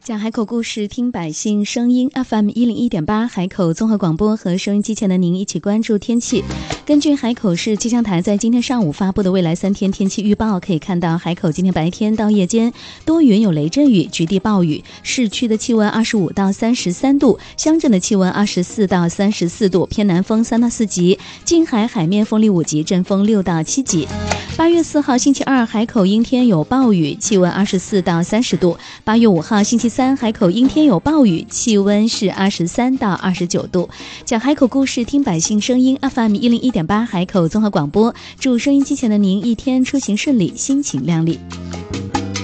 讲海口故事，听百姓声音 FM101.8 海口综合广播和收音机前的您一起关注天气。根据海口市气象台在今天上午发布的未来3天天气预报，可以看到海口今天白天到夜间多云有雷阵雨，局地暴雨，市区的气温25到33度，乡镇的气温24到34度，偏南风3到4级，近海海面风力5级，阵风6到7级。8月4号星期二，海口阴天有暴雨，气温24到30度。8月5号星期三，海口阴天有暴雨，气温是23到29度。讲海口故事，听百姓声音 FM101.8 海口综合广播，祝收音机前的您一天出行顺利，心情亮丽。